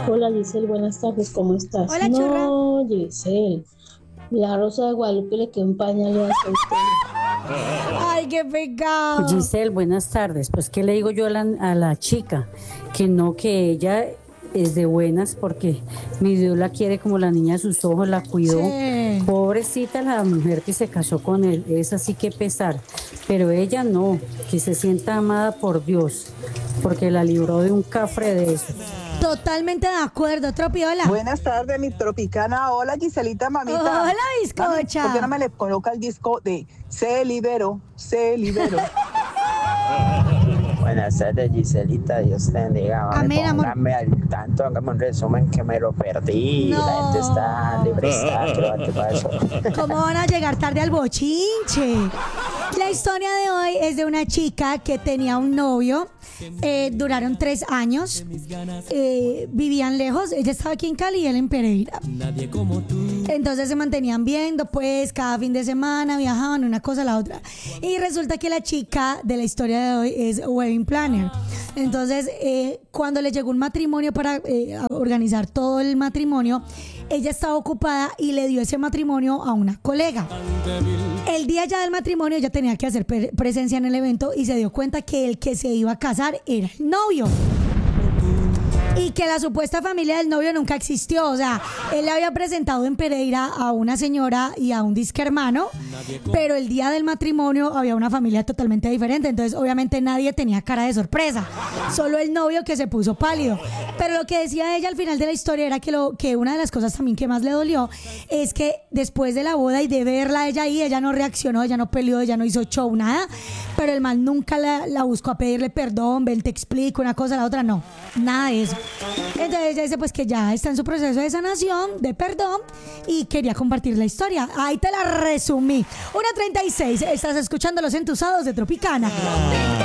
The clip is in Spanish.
Hola Giselle, buenas tardes, ¿cómo estás? Hola, churra. No, Giselle, la Rosa de Guadalupe le quedó un pañal a usted. Ay, qué pecado. Giselle, buenas tardes. Pues, ¿qué le digo yo a la chica? Que no, que ella es de buenas porque mi Dios la quiere como la niña de sus ojos, la cuidó. Sí. Pobrecita la mujer que se casó con él, es así que pesar. Pero ella no, que se sienta amada por Dios, porque la libró de un cafre de eso. Totalmente de acuerdo, Tropiola. Buenas tardes, mi tropicana. Hola, Giselita, mamita. Hola, Mami, bizcocha. ¿por qué no me le coloca el disco de Se Libero, Se Libero? Buenas tardes, Giselita. Dios te bendiga. Mami, Amén, amor. póngame al tanto, hágame un resumen que me lo perdí. No. La gente está libre, está, quiero darte paso. ¿Cómo van a llegar tarde al bochinche? La historia de hoy es de una chica que tenía un novio. Duraron 3 años. Vivían lejos. Ella estaba aquí en Cali y él en Pereira. Entonces se mantenían viendo, pues cada fin de semana viajaban una cosa a la otra. Y resulta que la chica de la historia de hoy es wedding planner. Entonces, cuando le llegó un matrimonio para organizar todo el matrimonio, ella estaba ocupada y le dio ese matrimonio a una colega. El día ya del matrimonio ella tenía que hacer presencia en el evento y se dio cuenta que el que se iba a casar era el novio. Y que la supuesta familia del novio nunca existió. O sea, él le había presentado en Pereira a una señora y a un disque hermano, pero el día del matrimonio había una familia totalmente diferente. Entonces, obviamente, nadie tenía cara de sorpresa. Solo el novio que se puso pálido. Pero lo que decía ella al final de la historia era que una de las cosas también que más le dolió es que después de la boda y de verla a ella ahí, ella no reaccionó, ella no peleó, ella no hizo show, nada. Pero el man nunca la buscó a pedirle perdón, ven, te explico, una cosa, la otra, no. Nada de eso. Entonces ella dice pues que ya está en su proceso de sanación, de perdón, y quería compartir la historia. Ahí te la resumí. 1:36, estás escuchando Los Entusados de Tropicana.